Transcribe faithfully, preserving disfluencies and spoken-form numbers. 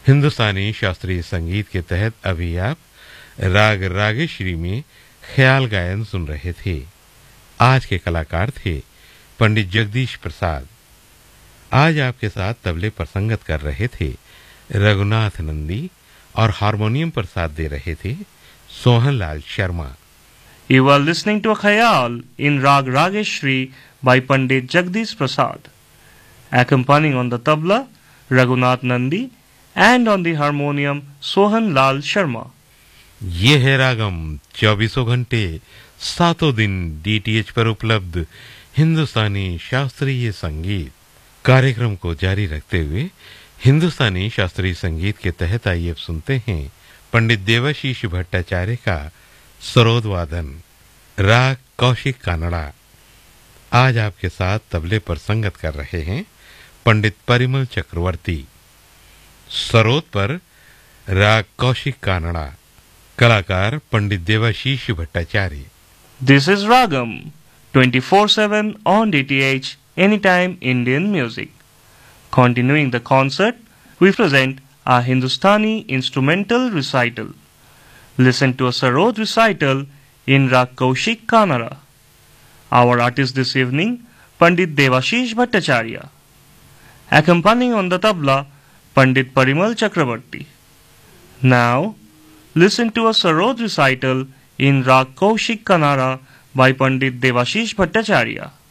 हिंदुस्तानी शास्त्रीय संगीत के तहत अभी आप राग रागेश्वरी में ख्याल गायन सुन रहे थे। आज के कलाकार थे पंडित जगदीश प्रसाद। आज आपके साथ तबले पर संगत कर रहे थे रघुनाथ नंदी और हारमोनियम पर साथ दे रहे थे Sohanlal Sharma. You are listening to a Khayal in Rag Rageshri by Pandit Jagdish Prasad. Accompanying on the tabla, Raghunath Nandi, and on the harmonium, Sohan Lal Sharma. ये है रागम, चौबीसों घंटे सातों दिन डीटीएच पर उपलब्ध हिंदुस्तानी शास्त्रीय संगीत। कार्यक्रम को जारी रखते हुए हिंदुस्तानी शास्त्रीय संगीत के तहत आइए अब सुनते हैं पंडित देवाशीष भट्टाचार्य का सरोद वादन, राग कौशिक कानड़ा। आज आपके साथ तबले पर संगत कर रहे हैं पंडित परिमल चक्रवर्ती। सरोद पर राग कौशिक कानड़ा, कलाकार पंडित Debashish Bhattacharya. This is Ragam, twenty-four seven on D T H, anytime Indian music. Continuing the concert, we present a Hindustani instrumental recital. Listen to a Sarod recital in Rag Kaushik Kanara. Our artist this evening, Pandit Devashish Bhattacharya. Accompanying on the tabla, Pandit Parimal Chakravarti. Now, listen to a Sarod recital in Rag Kaushik Kanara by Pandit Devashish Bhattacharya.